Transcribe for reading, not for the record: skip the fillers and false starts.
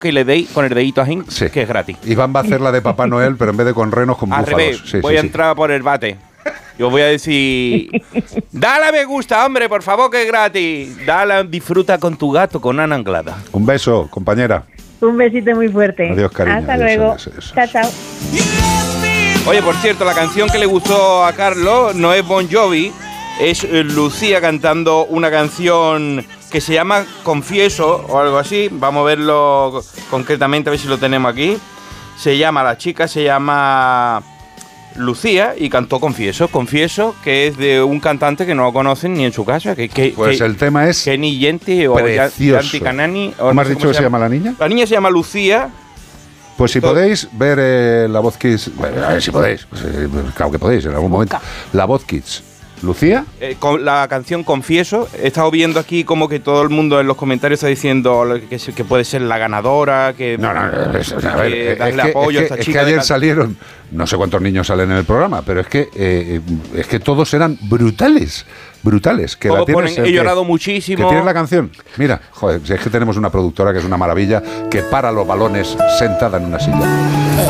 que le deis con el dedito así, Sí. que es gratis. Iván va a hacer la de Papá Noel, pero en vez de con renos, con Al búfalos. revés, Sí, voy sí, a sí. entrar por el bate. Yo voy a decir, dale a me gusta, hombre, por favor, que es gratis. Dale, disfruta con tu gato con Ana Anglada. Un beso, compañera. Un besito muy fuerte. Adiós, cariño. Hasta Adiós, luego. adiós, adiós. Chao, chao. Oye, por cierto, la canción que le gustó a Carlos no es Bon Jovi, es Lucía cantando una canción que se llama Confieso o algo así. Vamos a verlo concretamente, a ver si lo tenemos aquí. La chica se llama Lucía y cantó Confieso, que es de un cantante que no lo conocen ni en su casa. Pues el tema es Kenny Genti o precioso. Yanti Canani. ¿Cómo has dicho que se llama la niña? La niña se llama Lucía. Pues si podéis ver La Voz Kids, bueno, a ver si podéis, pues, claro que podéis en algún momento. La Voz Kids. ¿Lucía? Con la canción Confieso, he estado viendo aquí como que todo el mundo en los comentarios está diciendo que puede ser la ganadora, que No, a ver, darle apoyo a esta es chica. que ayer salieron, no sé cuántos niños salen en el programa, pero es que todos eran brutales. Que Todos la tienes, ponen, he llorado muchísimo. Que tienes la canción. Mira, joder, si es que tenemos una productora que es una maravilla, que para los balones sentada en una silla.